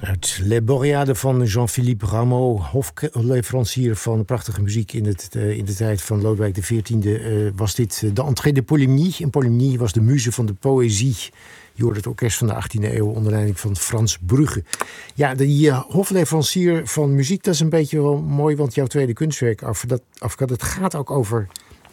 Uit Les Boreades van Jean-Philippe Rameau, hofleverancier van prachtige muziek in de tijd van Lodewijk XIV, was dit de entrée de Polymnie. En Polymnie was de muze van de poëzie. Je hoorde het orkest van de 18e eeuw onder leiding van Frans Brugge. Ja, die hofleverancier van muziek, dat is een beetje wel mooi, want jouw tweede kunstwerk, Afka, dat gaat ook over,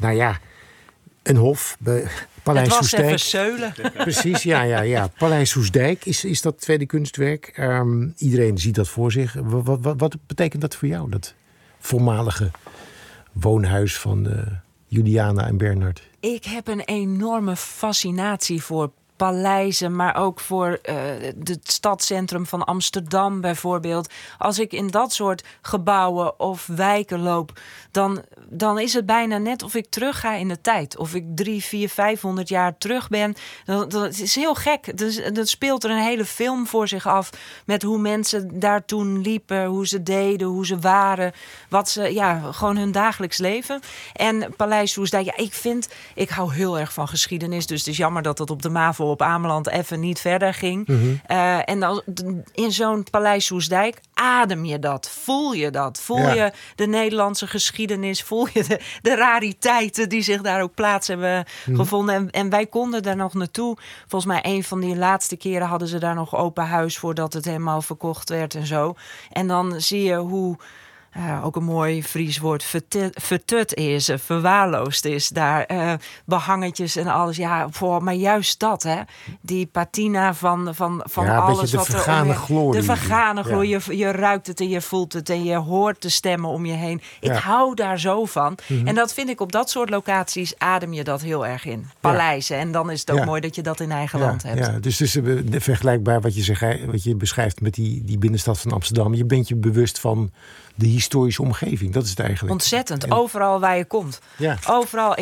een hof. Paleis het was Soestdijk. even zeulen. Precies, ja. Paleis Soestdijk is dat tweede kunstwerk. Iedereen ziet dat voor zich. Wat betekent dat voor jou, dat voormalige woonhuis van Juliana en Bernard? Ik heb een enorme fascinatie voor paleizen, maar ook voor het stadscentrum van Amsterdam bijvoorbeeld. Als ik in dat soort gebouwen of wijken loop, dan is het bijna net of ik terug ga in de tijd. Of ik 300, 400, 500 jaar terug ben. Het is heel gek. Dat speelt er een hele film voor zich af met hoe mensen daar toen liepen, hoe ze deden, hoe ze waren, wat ze, gewoon hun dagelijks leven. En Paleis Soestdijk, ik hou heel erg van geschiedenis, dus het is jammer dat het op de MAVO op Ameland even niet verder ging. Mm-hmm. En in zo'n Paleis Soestdijk adem je dat, voel je dat. Voel je de Nederlandse geschiedenis, voel je de rariteiten die zich daar ook plaats hebben gevonden. En wij konden daar nog naartoe. Volgens mij een van die laatste keren hadden ze daar nog open huis voordat het helemaal verkocht werd en zo. En dan zie je hoe ook een mooi Fries woord, vertut is, verwaarloosd is daar. Behangetjes en alles. Ja, maar juist dat, hè. Die patina van alles de wat vergane glorie. De vergane glorie. Je ruikt het en je voelt het en je hoort de stemmen om je heen. Ik hou daar zo van. Mm-hmm. En dat vind ik op dat soort locaties adem je dat heel erg in. Paleizen. En dan is het ook mooi dat je dat in eigen land hebt. Ja, dus het is vergelijkbaar wat je beschrijft met die binnenstad van Amsterdam. Je bent je bewust van de historische omgeving, dat is het eigenlijk. Ontzettend, overal waar je komt. Ja. Overal,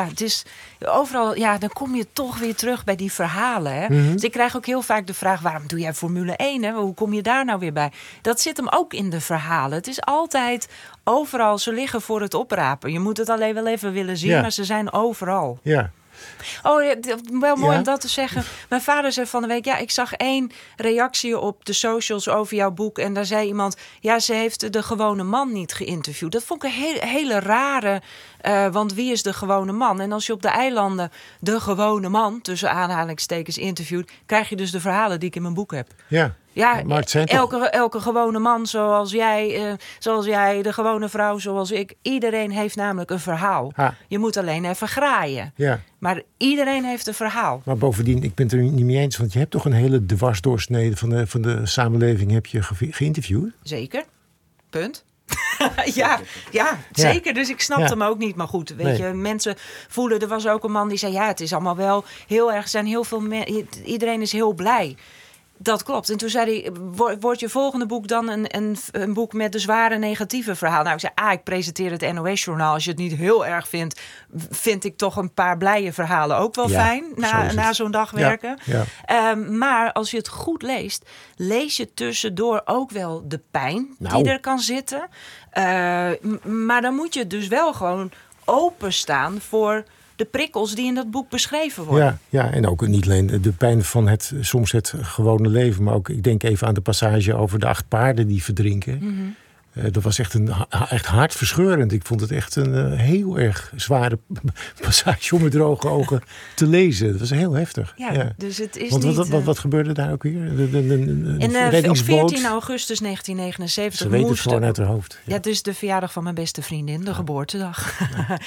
dan kom je toch weer terug bij die verhalen. Hè? Mm-hmm. Dus ik krijg ook heel vaak de vraag, waarom doe jij Formule 1? Hè? Hoe kom je daar nou weer bij? Dat zit hem ook in de verhalen. Het is altijd overal, ze liggen voor het oprapen. Je moet het alleen wel even willen zien, maar ze zijn overal. Ja. Oh, wel mooi om dat te zeggen. Mijn vader zei van de week, ik zag 1 reactie op de socials over jouw boek. En daar zei iemand, ze heeft de gewone man niet geïnterviewd. Dat vond ik een hele rare, want wie is de gewone man? En als je op de eilanden de gewone man, tussen aanhalingstekens, interviewt, krijg je dus de verhalen die ik in mijn boek heb. Ja, maar het zijn elke gewone man zoals jij, de gewone vrouw zoals ik. Iedereen heeft namelijk een verhaal. Je moet alleen even graaien. Ja. Maar iedereen heeft een verhaal. Maar bovendien, ik ben het er niet mee eens, want je hebt toch een hele dwarsdoorsnede van de samenleving heb je geïnterviewd? Zeker. Punt. Ja, zeker. Dus ik snapte hem ook niet. Maar goed, weet je, mensen voelen... Er was ook een man die zei, het is allemaal wel heel erg... zijn heel veel iedereen is heel blij. Dat klopt. En toen zei hij, wordt je volgende boek dan een boek met de zware negatieve verhaal? Nou, ik zei, ik presenteer het NOS-journaal. Als je het niet heel erg vindt, vind ik toch een paar blije verhalen ook wel fijn. Na zo'n dag werken. Ja. Maar als je het goed leest, lees je tussendoor ook wel de pijn die er kan zitten. Maar dan moet je dus wel gewoon openstaan voor de prikkels die in dat boek beschreven worden. Ja, en ook niet alleen de pijn van soms het gewone leven, maar ook, ik denk even aan de passage over de 8 paarden die verdrinken. Mm-hmm. Dat was echt hartverscheurend. Ik vond het echt een heel erg zware passage om met droge ogen te lezen. Dat was heel heftig. Ja. Dus het is wat gebeurde daar ook weer? Op 14 augustus 1979 Ze weet het gewoon uit haar hoofd. Ja, het is de verjaardag van mijn beste vriendin, de geboortedag.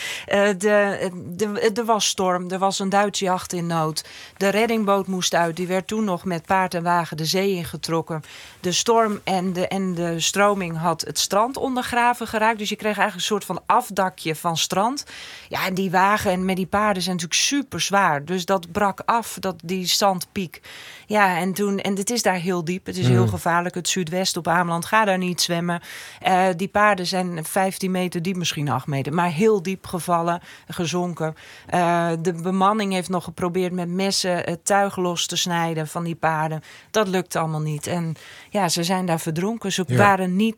Er was storm, er was een Duitse jacht in nood. De reddingboot moest uit. Die werd toen nog met paard en wagen de zee ingetrokken. De storm en de stroming had het strand ondergraven geraakt. Dus je kreeg eigenlijk een soort van afdakje van strand. Ja, en die wagen en met die paarden zijn natuurlijk super zwaar. Dus dat brak af, die zandpiek. Ja, en het is daar heel diep. Het is heel gevaarlijk. Het zuidwest op Ameland, ga daar niet zwemmen. Die paarden zijn 15 meter diep, misschien 8 meter. Maar heel diep gevallen, gezonken. De bemanning heeft nog geprobeerd met messen het tuig los te snijden van die paarden. Dat lukt allemaal niet. En ze zijn daar verdronken. Ze waren niet te redden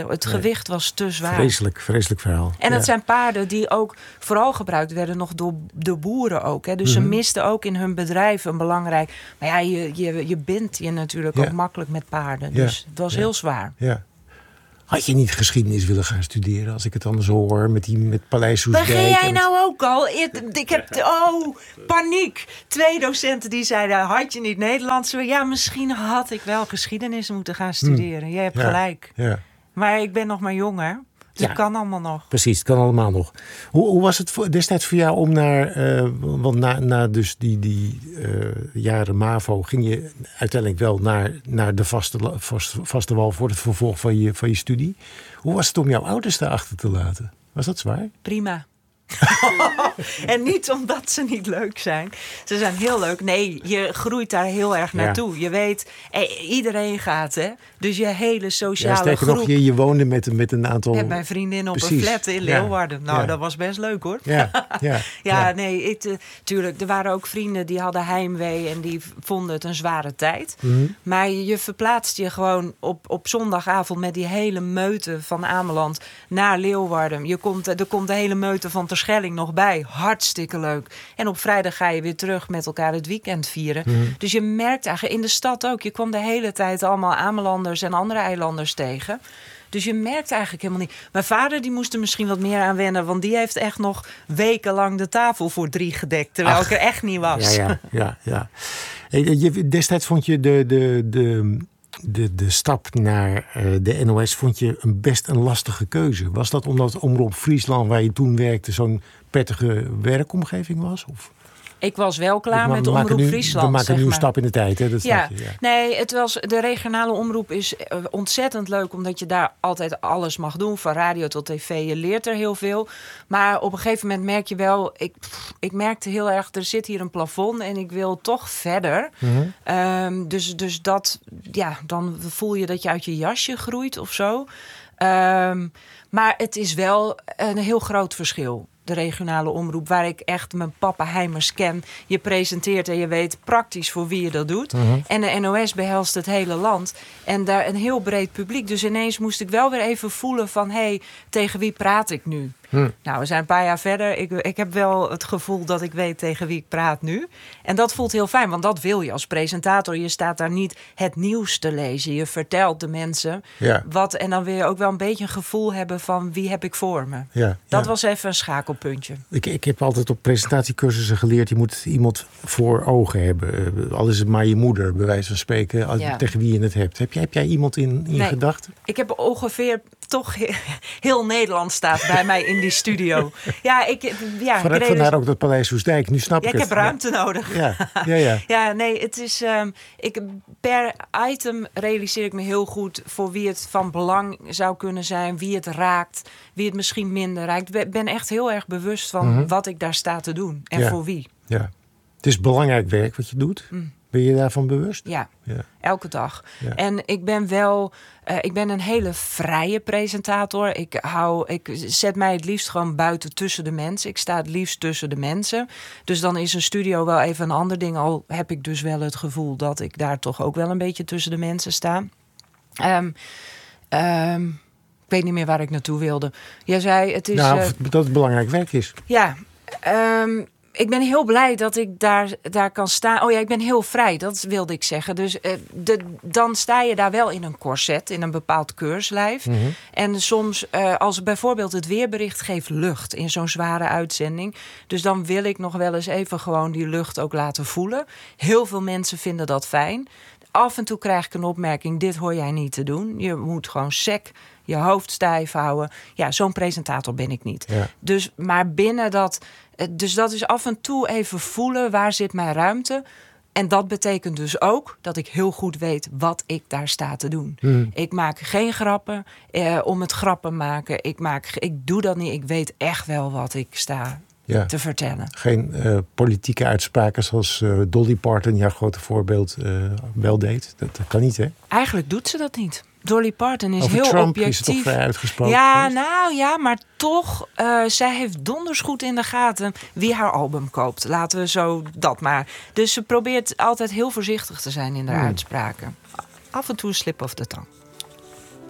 Het gewicht was te zwaar. Vreselijk verhaal. En dat zijn paarden die ook vooral gebruikt werden nog door de boeren ook. Hè. Dus ze misten ook in hun bedrijf een belangrijk... Maar ja, je bindt je natuurlijk ook makkelijk met paarden. Dus het was heel zwaar. Ja. Had je niet geschiedenis willen gaan studeren, als ik het anders hoor, met Paleis Soestdijk? Begin jij nou ook al? Ik heb... paniek. 2 docenten die zeiden, had je niet Nederlands? Ja, misschien had ik wel geschiedenis moeten gaan studeren. Je hebt gelijk. Ja. Maar ik ben nog maar jong, hè? Dus het kan allemaal nog. Precies, het kan allemaal nog. Hoe was het destijds voor jou om naar... want na dus die jaren MAVO ging je uiteindelijk wel naar de vaste wal voor het vervolg van je studie. Hoe was het om jouw ouders daarachter te laten? Was dat zwaar? Prima. En niet omdat ze niet leuk zijn. Ze zijn heel leuk. Nee, je groeit daar heel erg naartoe. Ja. Je weet, iedereen gaat, hè. Dus je hele sociale groep. Nog, je woonde met een aantal... Met mijn vriendin op een flat in Leeuwarden. Nou, dat was best leuk, hoor. Nee, tuurlijk. Er waren ook vrienden die hadden heimwee en die vonden het een zware tijd. Mm-hmm. Maar je verplaatst je gewoon op zondagavond met die hele meute van Ameland naar Leeuwarden. Er komt de hele meute van Terschelling nog bij. Hartstikke leuk. En op vrijdag ga je weer terug met elkaar het weekend vieren. Mm. Dus je merkt eigenlijk in de stad ook. Je kwam de hele tijd allemaal Amelanders en andere eilanders tegen. Dus je merkt eigenlijk helemaal niet. Mijn vader die moest er misschien wat meer aan wennen. Want die heeft echt nog wekenlang de tafel voor 3 gedekt. Terwijl ik er echt niet was. Ja. Destijds vond je de stap naar de NOS vond je best een lastige keuze. Was dat omdat Omroep Friesland, waar je toen werkte, zo'n prettige werkomgeving was? Of? Ik was wel klaar met Omroep Friesland. We maken nu een stap in de tijd, hè? Dat ja. Nee, de regionale omroep is ontzettend leuk, omdat je daar altijd alles mag doen, van radio tot tv. Je leert er heel veel. Maar op een gegeven moment merk je wel, ik merkte heel erg, er zit hier een plafond en ik wil toch verder. Mm-hmm. Dus dat, dan voel je dat je uit je jasje groeit of zo. Maar het is wel een heel groot verschil. De regionale omroep, waar ik echt mijn papa Heimers ken. Je presenteert en je weet praktisch voor wie je dat doet. Uh-huh. En de NOS behelst het hele land. En daar een heel breed publiek. Dus ineens moest ik wel weer even voelen van... tegen wie praat ik nu? Nou, we zijn een paar jaar verder. Ik heb wel het gevoel dat ik weet tegen wie ik praat nu. En dat voelt heel fijn, want dat wil je als presentator. Je staat daar niet het nieuws te lezen. Je vertelt de mensen wat. En dan wil je ook wel een beetje een gevoel hebben van wie heb ik voor me. Dat was even een schakelpuntje. Ik heb altijd op presentatiecursussen geleerd... je moet iemand voor ogen hebben. Al is het maar je moeder, bij wijze van spreken, tegen wie je het hebt. Heb jij iemand in gedachten? Ik heb ongeveer... toch heel Nederland staat bij mij in die studio. Vandaar ook dat Paleis Soestdijk. Nu snap ik het. Ik heb ruimte nodig. Ja, nee, het is... per item realiseer ik me heel goed... voor wie het van belang zou kunnen zijn. Wie het raakt. Wie het misschien minder raakt. Ik ben echt heel erg bewust van wat ik daar sta te doen. En voor wie. Ja. Het is belangrijk werk wat je doet. Ben je daarvan bewust? Ja, elke dag. Ja. En ik ben wel... ik ben een hele vrije presentator. Ik zet mij het liefst gewoon buiten tussen de mensen. Ik sta het liefst tussen de mensen. Dus dan is een studio wel even een ander ding. Al heb ik dus wel het gevoel dat ik daar toch ook wel een beetje tussen de mensen sta. Ik weet niet meer waar ik naartoe wilde. Jij zei, het is... dat het belangrijk werk is. Ja, ik ben heel blij dat ik daar kan staan. Oh ja, ik ben heel vrij, dat wilde ik zeggen. Dus dan sta je daar wel in een corset, in een bepaald keurslijf. Mm-hmm. En soms, als bijvoorbeeld het weerbericht geeft lucht in zo'n zware uitzending. Dus dan wil ik nog wel eens even gewoon die lucht ook laten voelen. Heel veel mensen vinden dat fijn. Af en toe krijg ik een opmerking, dit hoor jij niet te doen. Je moet gewoon sec je hoofd stijf houden. Ja, zo'n presentator ben ik niet. Ja. Dus, maar binnen dat... Dus dat is af en toe even voelen, waar zit mijn ruimte? En dat betekent dus ook dat ik heel goed weet wat ik daar sta te doen. Ik maak geen grappen om het grappen maken. Ik doe dat niet. Ik weet echt wel wat ik sta te vertellen. Geen politieke uitspraken zoals Dolly Parton, jouw grote voorbeeld, wel deed. Dat kan niet, hè? Eigenlijk doet ze dat niet. Dolly Parton is over heel Trump objectief. Is het toch vrij uitgesproken? Ja, maar toch, zij heeft donders goed in de gaten wie haar album koopt. Laten we zo dat maar. Dus ze probeert altijd heel voorzichtig te zijn in haar uitspraken. Af en toe slip of the tongue.